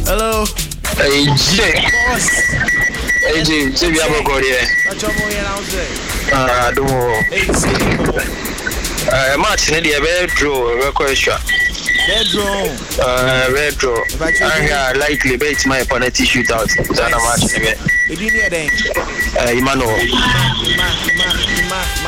Hello. Hey, Jay. Boss. Hey, Jay, we have a call here. What's your boy now say? Don't know. Hey, see. Match in the bedroom, record shot. Bedroom. Bedroom. I likely bet my opponent shootout. Zana match. You didn't hear them. Imano.